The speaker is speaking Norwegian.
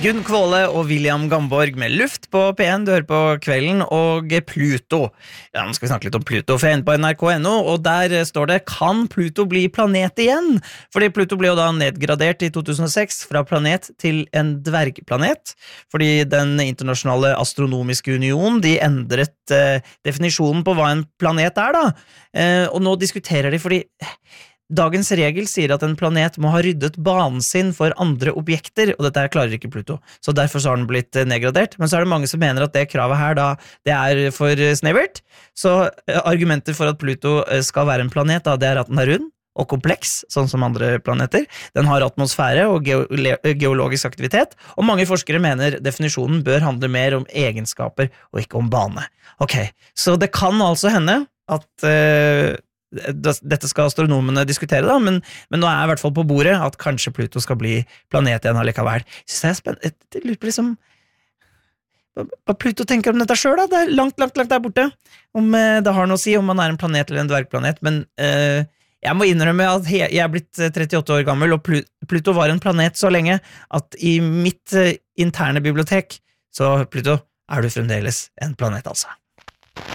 Gunn Kvåle og William Gamborg med Luft på P1, du hører på Kvelden, og Pluto. Ja, nå skal vi snakke litt om Pluto, for jeg er inne på NRK.no, og der står det, kan Pluto bli planet igjen? Fordi Pluto ble jo da nedgradert i 2006 fra planet til en dvergplanet, fordi den internasjonale astronomiske union, de endret definisjonen på hva en planet er da, og nå diskuterer de fordi dagens regel sier at en planet må ha ryddet banen sin for andre objekter, og dette klarer ikke Pluto, så derfor så har den blitt nedgradert, men så er det mange som mener at det kravet her da, det er for snevert, så argumenter for at Pluto skal være en planet da, det er at den er rund og kompleks, sånn som andre planeter, den har atmosfære og geologisk aktivitet, og mange forskere mener definisjonen bør handle mer om egenskaper og ikke om bane. Ok, så det kan altså hende at dette skal astronomene diskutere da, men nå er jeg i hvert fall på bordet at kanskje Pluto skal bli planet igjen allikevel. Jeg synes det er spennende, jeg lurer på liksom hva Pluto tenker om dette selv da, det er langt der borte, om det har noe å si om man er en planet eller en dvergplanet, men jeg må innrømme at jeg er blitt 38 år gammel, og Pluto var en planet så lenge at i mitt interne bibliotek, så Pluto er du fremdeles en planet altså.